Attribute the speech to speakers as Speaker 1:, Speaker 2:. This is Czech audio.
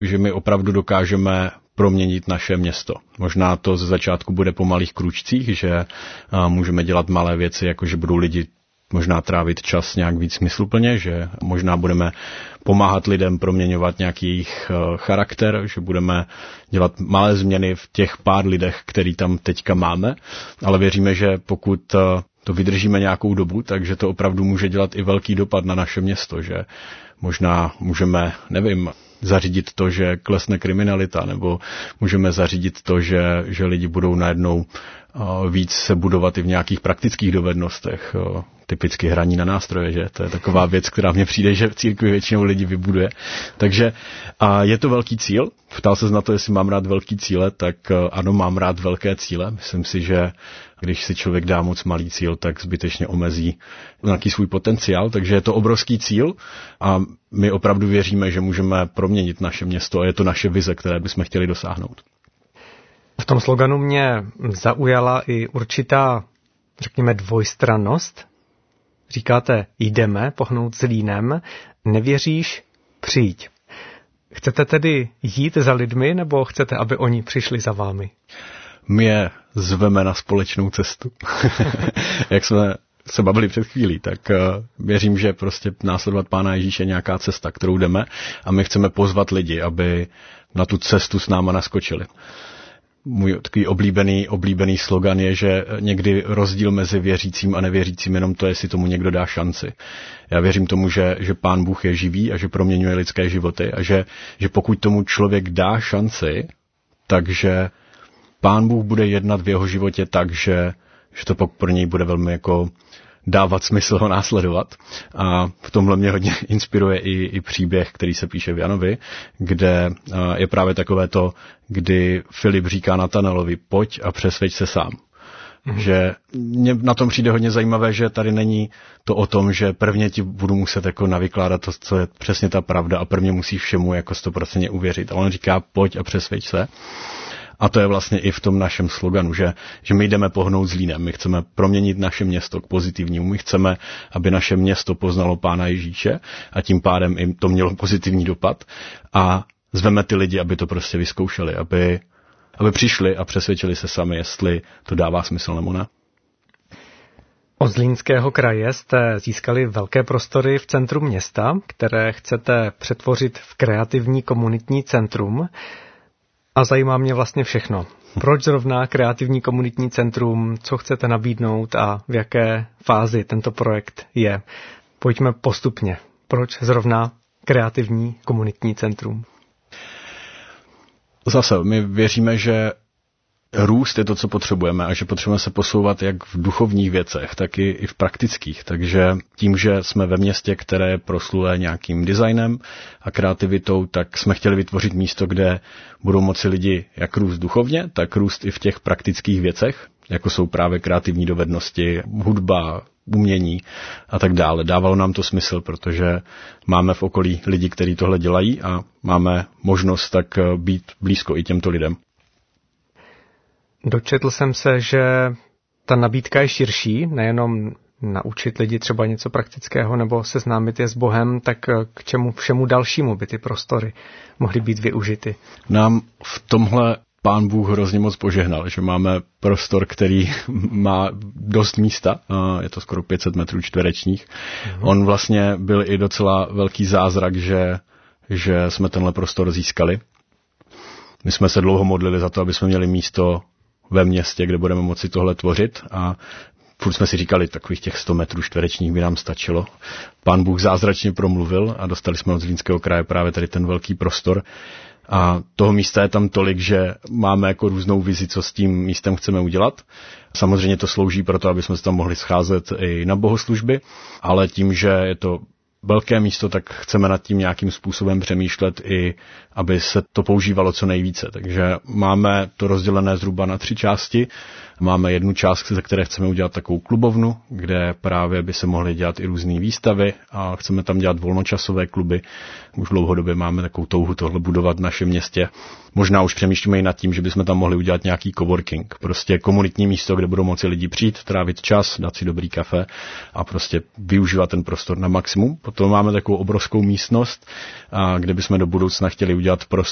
Speaker 1: že my opravdu dokážeme proměnit naše město. Možná to ze začátku bude po malých kručcích, že můžeme dělat malé věci, jako že budou lidi možná trávit čas nějak víc smysluplně, že možná budeme pomáhat lidem proměňovat nějaký jejich charakter, že budeme dělat malé změny v těch pár lidech, který tam teďka máme, ale věříme, že pokud to vydržíme nějakou dobu, takže to opravdu může dělat i velký dopad na naše město, že možná můžeme, zařídit to, že klesne kriminalita, nebo můžeme zařídit to, že lidi budou najednou víc se budovat i v nějakých praktických dovednostech, typicky hraní na nástroje, že to je taková věc, která mně přijde, že v církvi většinou lidi vybuduje. Takže je to velký cíl. Ptal se na to, jestli mám rád velký cíle, tak ano, mám rád velké cíle. Myslím si, že když si člověk dá moc malý cíl, tak zbytečně omezí nějaký svůj potenciál, takže je to obrovský cíl a my opravdu věříme, že můžeme proměnit naše město a je to naše vize, které bychom chtěli dosáhnout.
Speaker 2: V tom sloganu mě zaujala i určitá, řekněme, dvojstrannost. Říkáte, jdeme pohnout Zlínem, nevěříš, přijď. Chcete tedy jít za lidmi, nebo chcete, aby oni přišli za vámi?
Speaker 1: My je zveme na společnou cestu. Jak jsme se bavili před chvílí, tak věřím, že prostě následovat Pána Ježíše je nějaká cesta, kterou jdeme a my chceme pozvat lidi, aby na tu cestu s náma naskočili. Můj takový oblíbený slogan je, že někdy rozdíl mezi věřícím a nevěřícím jenom to, jestli tomu někdo dá šanci. Já věřím tomu, že Pán Bůh je živý a že proměňuje lidské životy a že pokud tomu člověk dá šanci, takže Pán Bůh bude jednat v jeho životě tak, že to pro něj bude velmi jako dávat smysl ho následovat. A v tomhle mě hodně inspiruje i příběh, který se píše v Janovi, kde je právě takové to, kdy Filip říká Natanelovi, pojď a přesvědč se sám. Že mě na tom přijde hodně zajímavé, že tady není to o tom, že prvně ti budu muset jako navykládat to, co je přesně ta pravda a prvně musíš všemu jako 100% uvěřit. Ale on říká, pojď a přesvědč se. A to je vlastně i v tom našem sloganu, že my jdeme pohnout Zlínem, my chceme proměnit naše město k pozitivnímu, my chceme, aby naše město poznalo Pána Ježíše a tím pádem jim to mělo pozitivní dopad a zveme ty lidi, aby to prostě vyzkoušeli, aby přišli a přesvědčili se sami, jestli to dává smysl nebo ne.
Speaker 2: Od Zlínského kraje jste získali velké prostory v centru města, které chcete přetvořit v kreativní komunitní centrum. A zajímá mě vlastně všechno. Proč zrovna kreativní komunitní centrum, co chcete nabídnout a v jaké fázi tento projekt je? Pojďme postupně. Proč zrovna kreativní komunitní centrum?
Speaker 1: Zase, my věříme, že růst je to, co potřebujeme a že potřebujeme se posouvat jak v duchovních věcech, tak i v praktických. Takže tím, že jsme ve městě, které je proslulé nějakým designem a kreativitou, tak jsme chtěli vytvořit místo, kde budou moci lidi jak růst duchovně, tak růst i v těch praktických věcech, jako jsou právě kreativní dovednosti, hudba, umění a tak dále. Dávalo nám to smysl, protože máme v okolí lidi, kteří tohle dělají a máme možnost tak být blízko i těmto lidem.
Speaker 2: Dočetl jsem se, že ta nabídka je širší, nejenom naučit lidi třeba něco praktického nebo seznámit je s Bohem, tak k čemu všemu dalšímu by ty prostory mohly být využity? Nám
Speaker 1: v tomhle Pán Bůh hrozně moc požehnal, že máme prostor, který má dost místa, je to skoro 500 metrů čtverečních. On vlastně byl i docela velký zázrak, že jsme tenhle prostor získali. My jsme se dlouho modlili za to, aby jsme měli místo ve městě, kde budeme moci tohle tvořit a furt jsme si říkali, takových těch 100 metrů čtverečních by nám stačilo. Pán Bůh zázračně promluvil a dostali jsme od Zlínského kraje právě tady ten velký prostor. A toho místa je tam tolik, že máme jako různou vizi, co s tím místem chceme udělat. Samozřejmě to slouží pro to, aby jsme se tam mohli scházet i na bohoslužby, ale tím, že je to velké místo, tak chceme nad tím nějakým způsobem přemýšlet i, aby se to používalo co nejvíce. Takže máme to rozdělené zhruba na 3 části. Máme jednu část, ze které chceme udělat takovou klubovnu, kde právě by se mohly dělat i různé výstavy a chceme tam dělat volnočasové kluby. Už dlouhodobě máme takovou touhu tohle budovat v našem městě. Možná už přemýšlíme i nad tím, že bychom tam mohli udělat nějaký coworking. Prostě komunitní místo, kde budou moci lidi přijít, trávit čas, dát si dobrý kafe a prostě využívat ten prostor na maximum. Potom máme takovou obrovskou místnost, kde bychom do budoucna chtěli udělat prostor